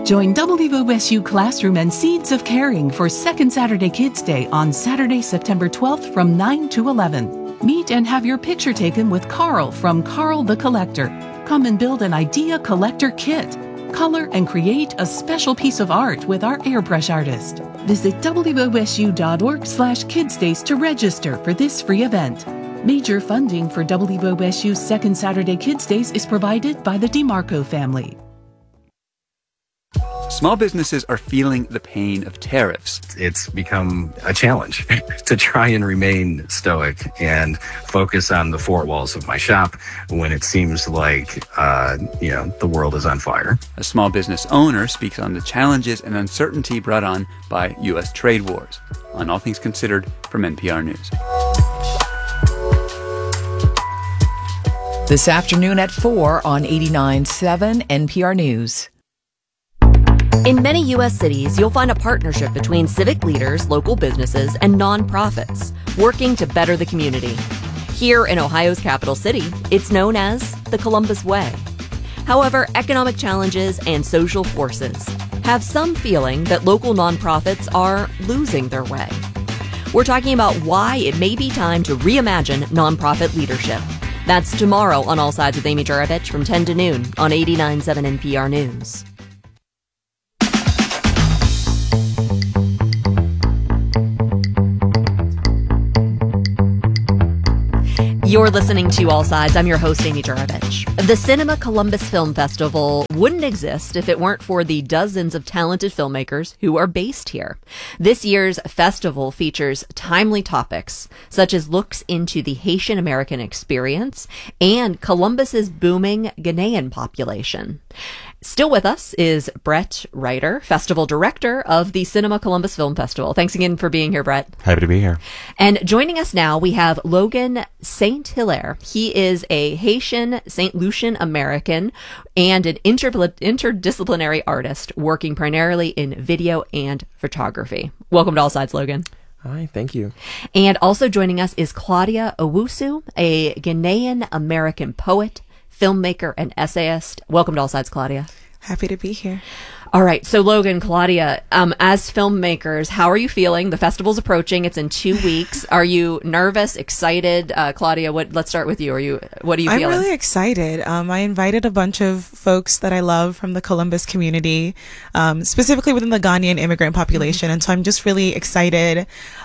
Join WOSU Classroom and Seeds of Caring for Second Saturday Kids Day on Saturday, September 12th from 9 to 11. Meet and have your picture taken with Carl from Carl the Collector. Come and build an idea collector kit. Color and create a special piece of art with our airbrush artist. Visit wosu.org/kidsdays to register for this free event. Major funding for WOSU's Second Saturday Kids Days is provided by the DeMarco family. Small businesses are feeling the pain of tariffs. It's become a challenge to try and remain stoic and focus on the four walls of my shop when it seems like, the world is on fire. A small business owner speaks on the challenges and uncertainty brought on by U.S. trade wars. On All Things Considered from NPR News. This afternoon at 4 on 89.7 NPR News. In many U.S. cities, you'll find a partnership between civic leaders, local businesses, and nonprofits working to better the community. Here in Ohio's capital city, it's known as the Columbus Way. However, economic challenges and social forces have some feeling that local nonprofits are losing their way. We're talking about why it may be time to reimagine nonprofit leadership. That's tomorrow on All Sides with Amy Juravich from 10 to noon on 89.7 NPR News. You're listening to All Sides. I'm your host, Amy Juravich. The Cinema Columbus Film Festival wouldn't exist if it weren't for the dozens of talented filmmakers who are based here. This year's festival features timely topics, such as looks into the Haitian American experience and Columbus's booming Ghanaian population. Still with us is Brett Ryder, Festival Director of the Cinema Columbus Film Festival. Thanks again for being here, Brett. Happy to be here. And joining us now, we have Logan St. Hilaire. He is a Haitian St. Lucian American and an interdisciplinary artist working primarily in video and photography. Welcome to All Sides, Logan. Hi, thank you. And also joining us is Claudia Owusu, a Ghanaian American poet, filmmaker, and essayist. Welcome to All Sides, Claudia. Happy to be here. All right. So Logan, Claudia, as filmmakers, how are you feeling? The festival's approaching. It's in 2 weeks. Are you nervous, excited? Claudia, let's start with you. What are you feeling? I'm really excited. I invited a bunch of folks that I love from the Columbus community, specifically within the Ghanaian immigrant population. And so I'm just really excited,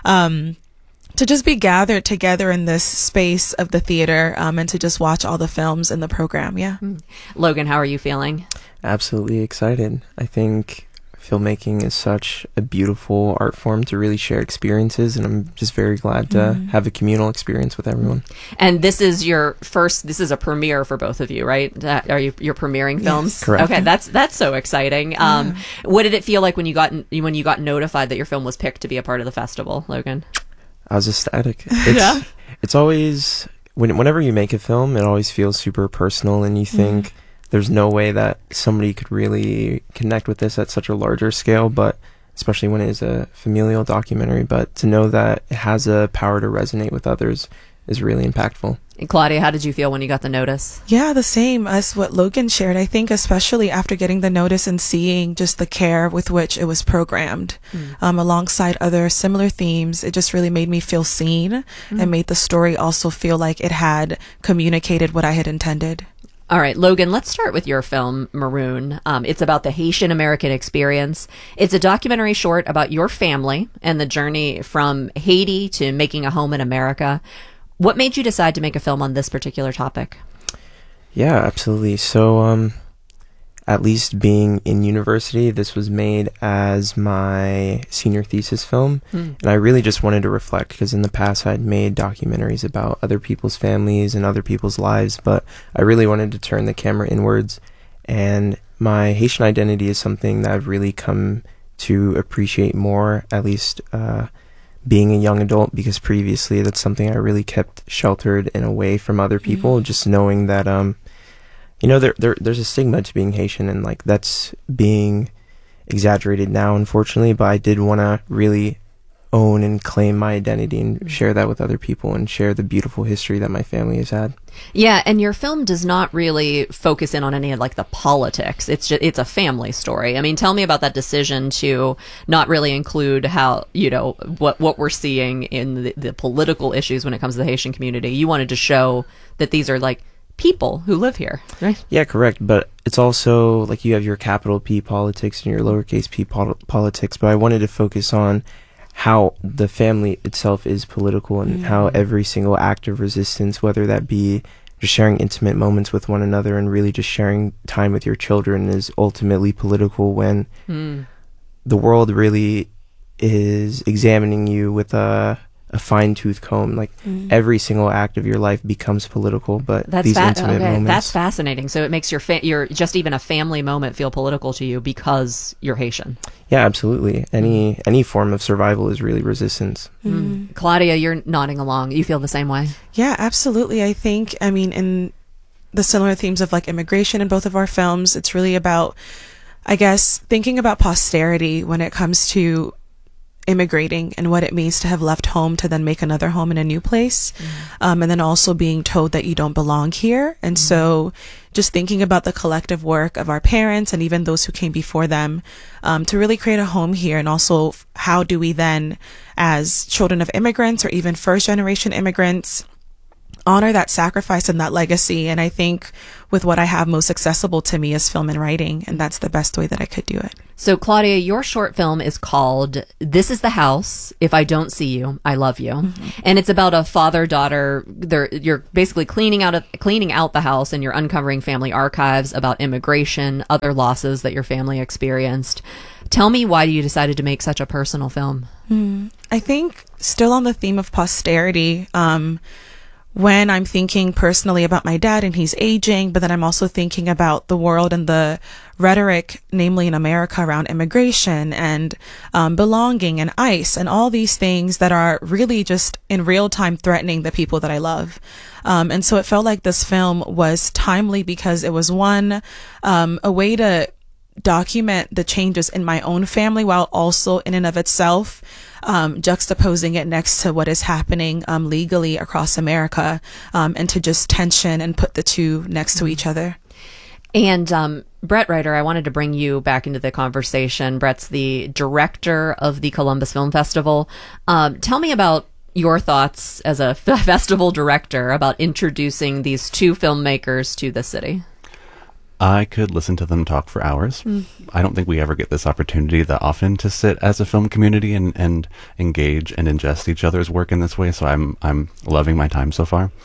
to just be gathered together in this space of the theater, and to just watch all the films in the program. Yeah. Logan, how are you feeling? Absolutely excited. I think filmmaking is such a beautiful art form to really share experiences, and I'm just very glad to have a communal experience with everyone. And this is this is a premiere for both of you, right? You're premiering films? Yes. Correct. Okay, that's so exciting. What did it feel like when you got notified that your film was picked to be a part of the festival, Logan? I was ecstatic. It's always, whenever you make a film, it always feels super personal, and you think there's no way that somebody could really connect with this at such a larger scale, but especially when it is a familial documentary. But to know that it has a power to resonate with others is really impactful. And Claudia, how did you feel when you got the notice? Yeah, the same as what Logan shared. I think especially after getting the notice and seeing just the care with which it was programmed, alongside other similar themes, it just really made me feel seen and made the story also feel like it had communicated what I had intended. All right, Logan, let's start with your film, Maroon. It's about the Haitian American experience. It's a documentary short about your family and the journey from Haiti to making a home in America. What made you decide to make a film on this particular topic? Yeah, absolutely. So, at least being in university, this was made as my senior thesis film. And I really just wanted to reflect, because in the past I'd made documentaries about other people's families and other people's lives, but I really wanted to turn the camera inwards. And my Haitian identity is something that I've really come to appreciate more, at least being a young adult, because previously that's something I really kept sheltered and away from other people, just knowing that there's a stigma to being Haitian, and like that's being exaggerated now, unfortunately. But I did want to really own and claim my identity and share that with other people and share the beautiful history that my family has had. Yeah, and your film does not really focus in on any of like the politics. It's a family story. I mean, tell me about that decision to not really include how, what we're seeing in the political issues when it comes to the Haitian community. You wanted to show that these are like people who live here, right? Yeah, correct. But it's also like you have your capital P politics and your lowercase p politics. But I wanted to focus on how the family itself is political and how every single act of resistance, whether that be just sharing intimate moments with one another and really just sharing time with your children, is ultimately political when the world really is examining you with a fine-tooth comb. Like every single act of your life becomes political, but these intimate moments. That's fascinating. So it makes your just even a family moment feel political to you because you're Haitian. Yeah, absolutely. Any form of survival is really resistance. Claudia, you're nodding along. You feel the same way? Yeah, absolutely. I think, in the similar themes of like immigration in both of our films, it's really about, I guess, thinking about posterity when it comes to immigrating and what it means to have left home to then make another home in a new place. And then also being told that you don't belong here. And so just thinking about the collective work of our parents and even those who came before them, to really create a home here. And also how do we then, as children of immigrants or even first generation immigrants, honor that sacrifice and that legacy. And I think with what I have most accessible to me is film and writing, and that's the best way that I could do it. So Claudia, your short film is called This Is the House. If I Don't See You, I Love You. And it's about a father-daughter. You're basically cleaning out the house, and you're uncovering family archives about immigration, other losses that your family experienced. Tell me why you decided to make such a personal film. I think still on the theme of posterity, when I'm thinking personally about my dad and he's aging, but then I'm also thinking about the world and the rhetoric, namely in America, around immigration and belonging and ICE and all these things that are really just in real time threatening the people that I love. And so it felt like this film was timely because it was a way to document the changes in my own family while also in and of itself juxtaposing it next to what is happening legally across America, and to just tension and put the two next to each other. And Brett Reiter, I wanted to bring you back into the conversation. Brett's the director of the Columbus Film Festival. Tell me about your thoughts as a festival director about introducing these two filmmakers to the city. I could listen to them talk for hours. I don't think we ever get this opportunity that often to sit as a film community and engage and ingest each other's work in this way. So I'm loving my time so far.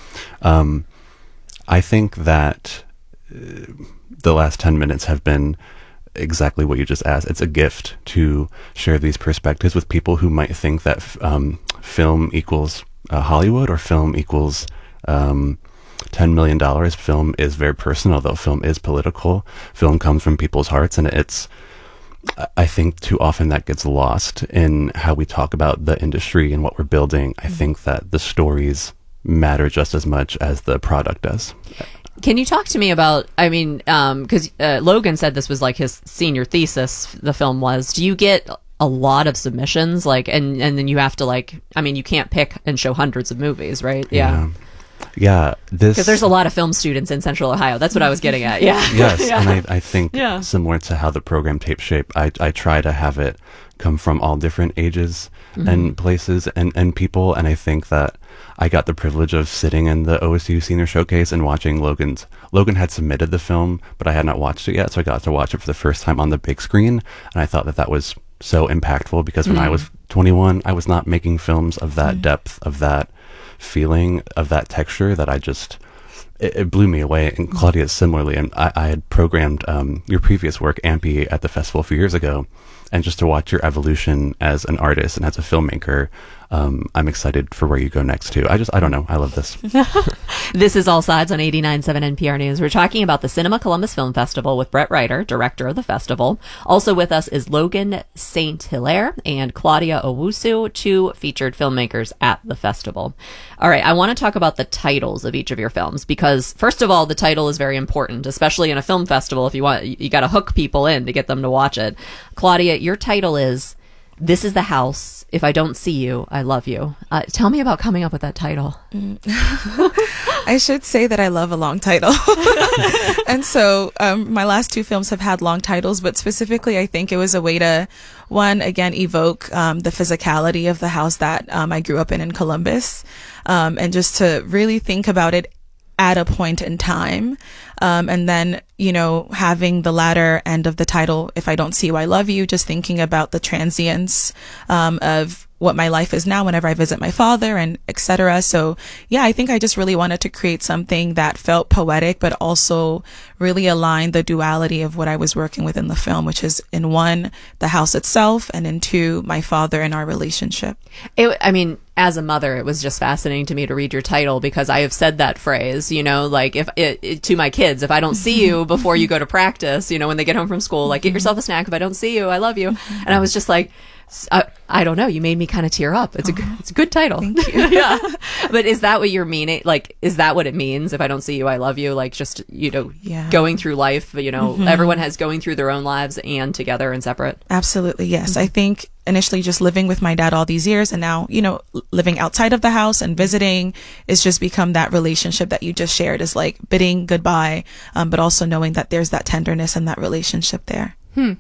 I think that the last 10 minutes have been exactly what you just asked. It's a gift to share these perspectives with people who might think that film equals Hollywood or film equals $10 million. Film is very personal, though. Film is political. Film comes from people's hearts, and I think too often that gets lost in how we talk about the industry and what we're building. I think that the stories matter just as much as the product does. Can you talk to me about, because Logan said this was like his senior thesis, the film was. Do you get a lot of submissions? And then you have to you can't pick and show hundreds of movies, right? Yeah, because there's a lot of film students in Central Ohio. That's what I was getting at. Yeah. Yes, and I think similar to how the program takes shape, I try to have it come from all different ages and places and people. And I think that I got the privilege of sitting in the OSU Senior Showcase and watching Logan had submitted the film, but I had not watched it yet, so I got to watch it for the first time on the big screen. And I thought that was so impactful because when I was 21, I was not making films of that depth, of that feeling, of that texture, that it blew me away. And Claudia similarly, and I had programmed your previous work, Ampy, at the festival a few years ago, and just to watch your evolution as an artist and as a filmmaker, I'm excited for where you go next too. I don't know. I love this. This is All Sides on 89.7 NPR News. We're talking about the Cinema Columbus Film Festival with Brett Reiter, director of the festival. Also with us is Logan St. Hilaire and Claudia Owusu, two featured filmmakers at the festival. All right, I want to talk about the titles of each of your films because, first of all, the title is very important, especially in a film festival. If you got to hook people in to get them to watch it. Claudia, your title is This is the house. If I don't see you, I love you. Tell me about coming up with that title. I should say that I love a long title. And so my last two films have had long titles, but specifically I think it was a way to, one, again, evoke the physicality of the house that I grew up in Columbus, and just to really think about it at a point in time. And then, having the latter end of the title, If I Don't See You, I Love You, just thinking about the transience of what my life is now whenever I visit my father and etc. So yeah, I think I just really wanted to create something that felt poetic, but also really aligned the duality of what I was working with in the film, which is in one, the house itself, and in two, my father and our relationship. As a mother, it was just fascinating to me to read your title, because I have said that phrase, like to my kids, if I don't see you before you go to practice, when they get home from school, like, get yourself a snack. If I don't see you, I love you. And I was just like, I don't know. You made me kind of tear up. It's a good title. Thank you. Yeah. But is that what you're meaning? Like, is that what it means? If I don't see you, I love you. Like, just, going through life, everyone has going through their own lives and together and separate. Absolutely. Yes. I think initially just living with my dad all these years, and now, living outside of the house and visiting, is just become that relationship that you just shared, is like bidding goodbye, but also knowing that there's that tenderness and that relationship there.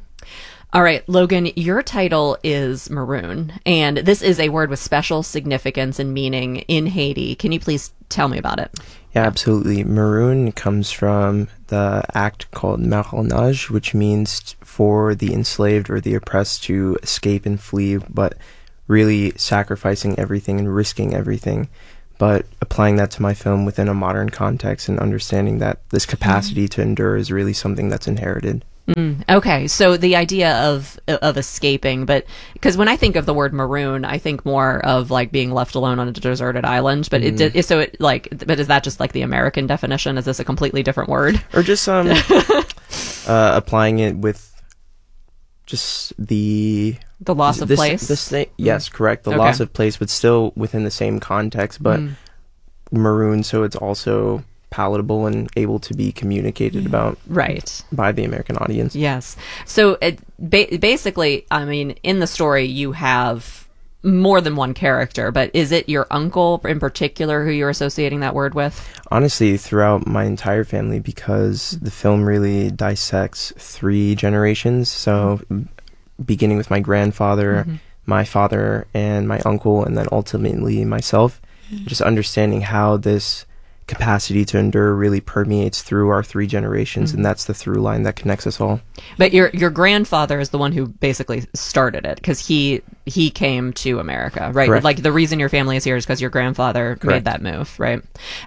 All right, Logan, your title is Maroon, and this is a word with special significance and meaning in Haiti. Can you please tell me about it? Yeah, absolutely. Maroon comes from the act called marronage, which means for the enslaved or the oppressed to escape and flee, but really sacrificing everything and risking everything. But applying that to my film within a modern context and understanding that this capacity to endure is really something that's inherited. Okay, so the idea of escaping, but because when I think of the word maroon, I think more of like being left alone on a deserted island. But but is that just like the American definition? Is this a completely different word? Or just applying it with just the loss of place? Yes, correct. The loss of place, but still within the same context, but maroon, so it's also palatable and able to be communicated about by the American audience. Yes. So basically, in the story, you have more than one character, but is it your uncle in particular who you're associating that word with? Honestly, throughout my entire family, because the film really dissects 3 generations. So beginning with my grandfather, my father, and my uncle, and then ultimately myself, just understanding how this capacity to endure really permeates through our 3 generations, and that's the through line that connects us all. But your grandfather is the one who basically started it, because he came to America, right? Correct. Like, the reason your family is here is because your grandfather made that move, right?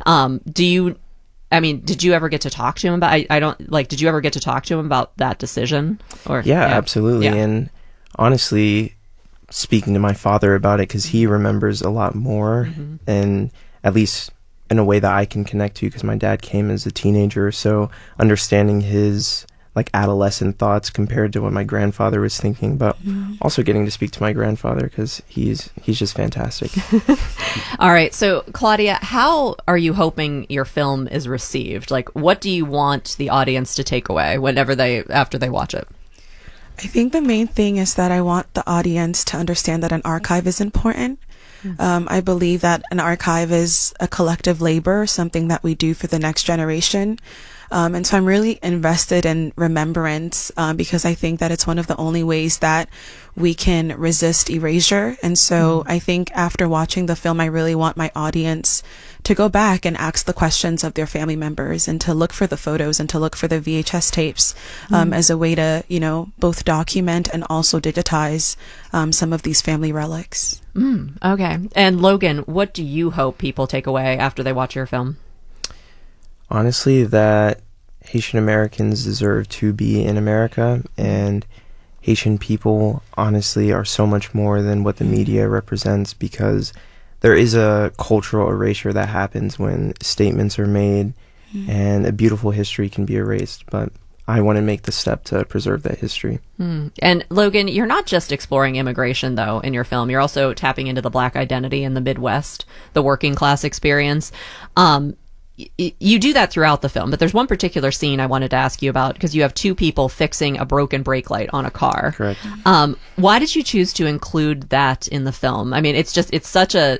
Did you ever get to talk to him about? Did you ever get to talk to him about that decision? Or absolutely. Yeah. And honestly, speaking to my father about it, because he remembers a lot more, and at least in a way that I can connect to, because my dad came as a teenager, so understanding his adolescent thoughts compared to what my grandfather was thinking, but also getting to speak to my grandfather, because he's just fantastic. All right, so Claudia, how are you hoping your film is received? Like, what do you want the audience to take away after they watch it? I think the main thing is that I want the audience to understand that an archive is important. I believe that an archive is a collective labor, something that we do for the next generation. And so I'm really invested in remembrance, because I think that it's one of the only ways that we can resist erasure. And so I think after watching the film, I really want my audience to go back and ask the questions of their family members, and to look for the photos and to look for the VHS tapes, as a way to, both document and also digitize some of these family relics. Okay. And Logan, what do you hope people take away after they watch your film? Honestly, that Haitian Americans deserve to be in America, and Haitian people honestly are so much more than what the media represents, because there is a cultural erasure that happens when statements are made, and a beautiful history can be erased. But I want to make the step to preserve that history. And Logan, you're not just exploring immigration, though, in your film. You're also tapping into the Black identity in the Midwest, the working class experience. you do that throughout the film, but there's one particular scene I wanted to ask you about, because you have two people fixing a broken brake light on a car. Correct. Why did you choose to include that in the film? I mean, it's such a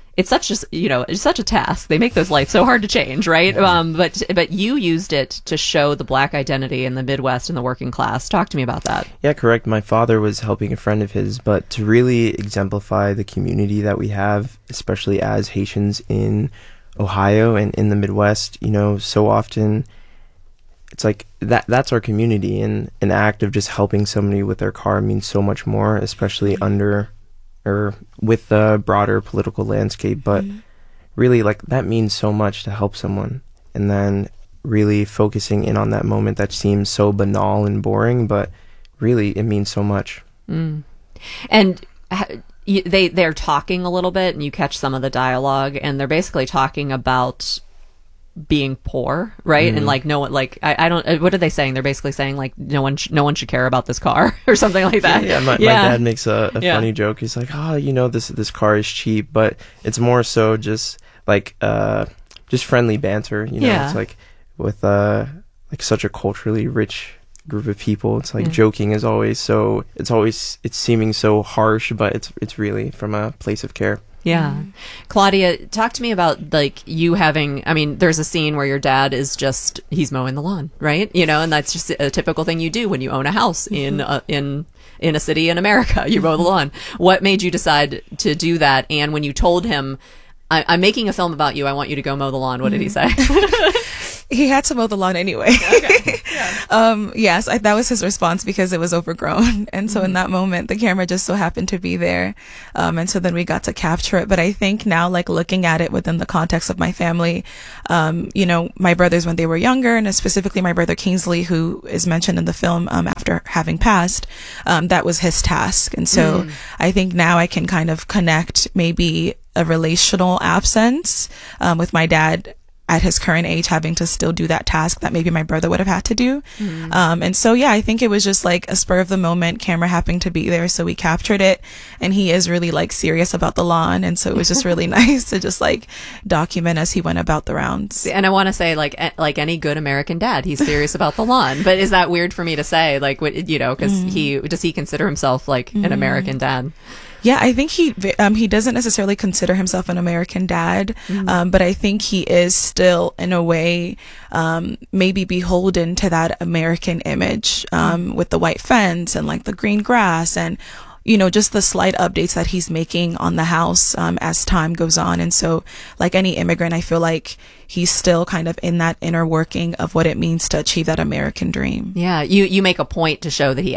task. They make those lights so hard to change, right? But you used it to show the Black identity in the Midwest and the working class. Talk to me about that. Yeah, correct. My father was helping a friend of his, but to really exemplify the community that we have, especially as Haitians in Ohio and in the Midwest, so often it's like that's our community, and an act of just helping somebody with their car means so much more, especially under or with the broader political landscape. But really, like, that means so much to help someone, and then really focusing in on that moment that seems so banal and boring, but really it means so much. And they're talking a little bit, and you catch some of the dialogue, and they're basically talking about being poor, right? And like, no one, like, I don't, what are they saying? They're basically saying, like, no one should care about this car or something like that. My dad makes a funny joke. He's like, this car is cheap, but it's more so just like just friendly banter, It's like with like such a culturally rich group of people, it's like joking is always so, it's seeming so harsh, but it's really from a place of care. Yeah. Claudia, talk to me about, like, you having, I mean, there's a scene where your dad is just, he's mowing the lawn, right? And that's just a typical thing you do when you own a house in a city in America. You mow the lawn. What made you decide to do that? And when you told him, I'm making a film about you, I want you to go mow the lawn, what did he say? He had to mow the lawn anyway. Okay. Yeah. Yes, that was his response, because it was overgrown. And so in that moment, the camera just so happened to be there. And so then we got to capture it. But I think now, like, looking at it within the context of my family, my brothers when they were younger, and specifically my brother Kingsley, who is mentioned in the film after having passed, that was his task. And so I think now I can kind of connect maybe a relational absence with my dad at his current age having to still do that task that maybe my brother would have had to do. And so, I think it was just like a spur of the moment, camera happened to be there, so we captured it. And he is really, like, serious about the lawn. And so it was just really nice to just, like, document as he went about the rounds. And I want to say, like any good American dad, he's serious about the lawn. But is that weird for me to say? Like, because does he consider himself like an American dad? Yeah, I think he doesn't necessarily consider himself an American dad, but I think he is still, in a way, maybe beholden to that American image, with the white fence and, like, the green grass and, just the slight updates that he's making on the house as time goes on. And so, like any immigrant, I feel like he's still kind of in that inner working of what it means to achieve that American dream. Yeah, you make a point to show that he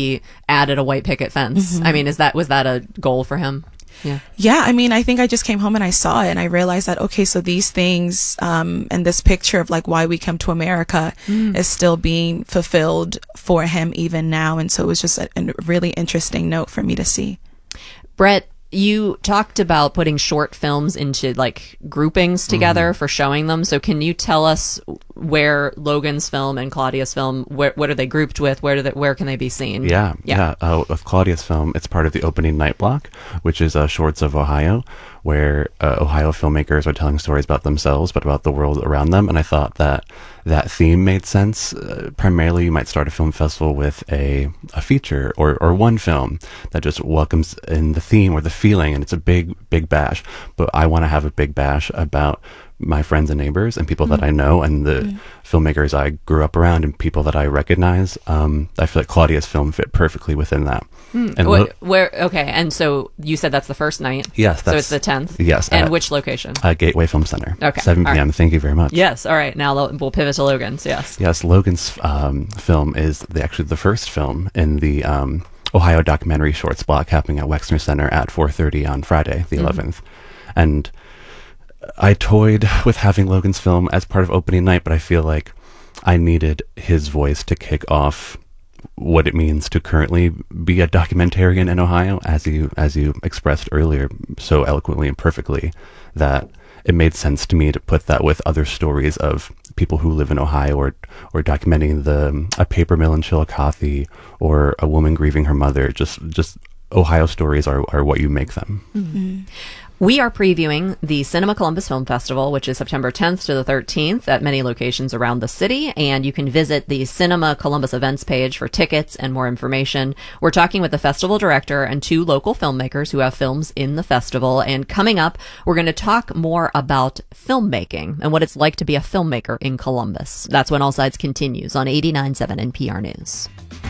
added a white picket fence. I mean, was that a goal for him? Yeah, I mean, I think I just came home and I saw it and I realized that, okay, so these things and this picture of, like, why we come to America is still being fulfilled for him even now. And so it was just a really interesting note for me to see. Brett, you talked about putting short films into, like, groupings together for showing them. So can you tell us where Logan's film and Claudia's film, what are they grouped with? Where can they be seen? Yeah. Of Claudia's film, it's part of the opening night block, which is Shorts of Ohio, where Ohio filmmakers are telling stories about themselves, but about the world around them. And I thought that theme made sense. Primarily, you might start a film festival with a feature or one film that just welcomes in the theme or the feeling, and it's a big bash. But I want to have a big bash about my friends and neighbors and people that I know and the filmmakers I grew up around and people that I recognize. I feel like Claudia's film fit perfectly within that. And and so you said that's the first night? Yes. So it's the 10th? Yes. And which location? Gateway Film Center. Okay. 7 p.m. Right. Thank you very much. Yes. All right. Now we'll pivot to Logan's. Yes. Yes. Logan's film is actually the first film in the Ohio Documentary Shorts block happening at Wexner Center at 4:30 on Friday, the 11th. And I toyed with having Logan's film as part of opening night, but I feel like I needed his voice to kick off what it means to currently be a documentarian in Ohio, as you expressed earlier so eloquently and perfectly, that it made sense to me to put that with other stories of people who live in Ohio or documenting a paper mill in Chillicothe or a woman grieving her mother. Just Ohio stories are what you make them. We are previewing the Cinema Columbus Film Festival, which is September 10th to the 13th at many locations around the city. And you can visit the Cinema Columbus events page for tickets and more information. We're talking with the festival director and 2 local filmmakers who have films in the festival. And coming up, we're going to talk more about filmmaking and what it's like to be a filmmaker in Columbus. That's when All Sides continues on 89.7 NPR News.